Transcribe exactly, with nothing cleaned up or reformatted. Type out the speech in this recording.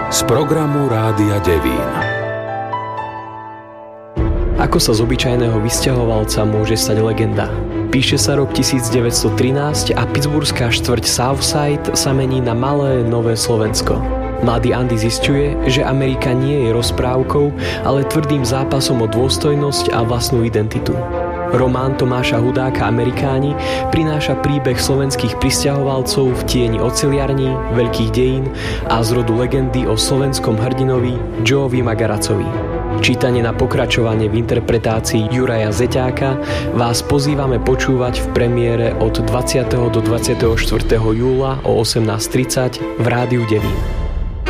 z programu Rádia Devín. Ako sa z obyčajného vysťahovalca môže stať legenda? Píše sa rok devätnásť trinásť a pittsburghská štvrť Southside sa mení na malé Nové Slovensko. Mladý Andy zisťuje, že Amerika nie je rozprávkou, ale tvrdým zápasom o dôstojnosť a vlastnú identitu. Román Tomáša Hudáka Amerikáni prináša príbeh slovenských prisťahovalcov v tieni oceliarní, veľkých dejín a z rodu legendy o slovenskom hrdinovi Joeovi Magaracovi. Čítanie na pokračovanie v interpretácii Juraja Zeťáka vás pozývame počúvať v premiére od dvadsiateho do dvadsiateho štvrtého júla o osemnásť tridsať v Rádiu Devín.